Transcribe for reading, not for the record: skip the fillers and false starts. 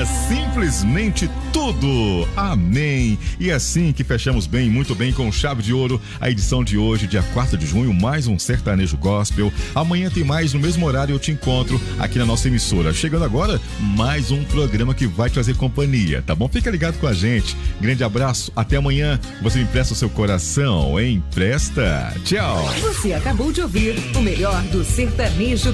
ama simplesmente tudo. Amém. E assim que fechamos bem, muito bem, com chave de ouro, a edição de hoje, dia 4 de junho, mais um sertanejo gospel. Amanhã tem mais, no mesmo horário eu te encontro aqui na nossa emissora. Chegando agora, mais um programa que vai trazer companhia, tá bom? Fica ligado com a gente. Grande abraço, até amanhã. Você me empresta o seu coração, hein? Empresta. Tchau. Você acabou de ouvir o melhor do sertanejo